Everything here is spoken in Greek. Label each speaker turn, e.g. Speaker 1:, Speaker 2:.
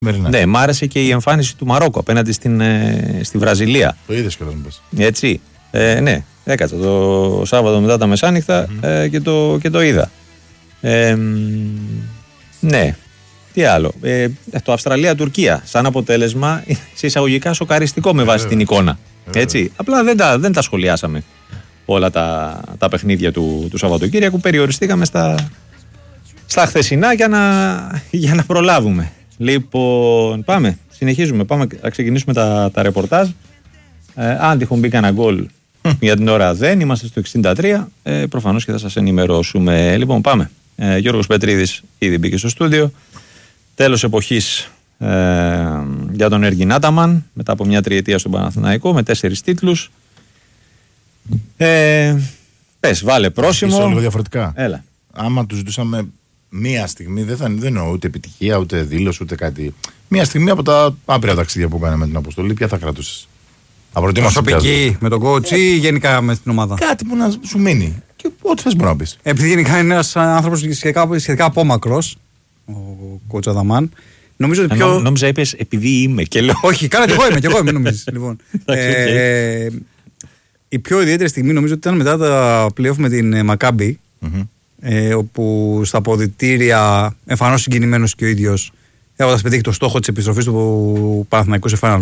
Speaker 1: Ναι, μ' άρεσε και η εμφάνιση του Μαρόκο απέναντι στη Βραζιλία.
Speaker 2: Το είδες κιόλας μου πες.
Speaker 1: Έτσι. Ναι, έκατσα το Σάββατο μετά τα μεσάνυχτα και το είδα. Ναι. Τι άλλο. Το Αυστραλία-Τουρκία σαν αποτέλεσμα σε εισαγωγικά σοκαριστικό με βάση την εικόνα. Έτσι. Απλά δεν τα σχολιάσαμε όλα τα παιχνίδια του Σαββατοκύριακου. Περιοριστήκαμε στα χθεσινά για να προλάβουμε. Λοιπόν, συνεχίζουμε. Να ξεκινήσουμε τα ρεπορτάζ. Αν τυχόν μπει κανένα γκολ για την ώρα δεν, είμαστε στο 63. Προφανώς και θα σας ενημερώσουμε. Λοιπόν, πάμε. Γιώργος Πετρίδης ήδη μπήκε στο στούντιο. Τέλος εποχής για τον Έργιν Άταμαν μετά από μια τριετία στον Παναθηναϊκό με 4 τίτλους. Πες, βάλε πρόσημο.
Speaker 2: Είσαι λίγο διαφορετικά.
Speaker 1: Έλα.
Speaker 2: Άμα του ζητούσαμε μία στιγμή, δεν εννοώ ούτε επιτυχία, ούτε δήλωση, ούτε κάτι. Μία στιγμή από τα άπειρα ταξίδια που κάναμε με την αποστολή, ποια θα κρατούσες?
Speaker 3: Προσωπική με τον coach ή γενικά με την ομάδα?
Speaker 2: Κάτι που να σου μείνει. Και ό,τι θες μπορεί να πεις.
Speaker 3: Επειδή γενικά είναι ένας άνθρωπος σχετικά απόμακρος, ο coach Αταμάν. Νομίζω ότι πιο.
Speaker 1: Νόμιζα είπες επειδή είμαι και λέω.
Speaker 3: Όχι, καλά, και εγώ είμαι, νομίζεις. Λοιπόν, η πιο ιδιαίτερη στιγμή νομίζω ότι ήταν μετά τα play-off με την Μακάμπι, όπου στα αποδυτήρια, εμφανώς συγκινημένος και ο ίδιος, έχοντας πετύχει το στόχο της επιστροφής του Παναθηναϊκού σε Final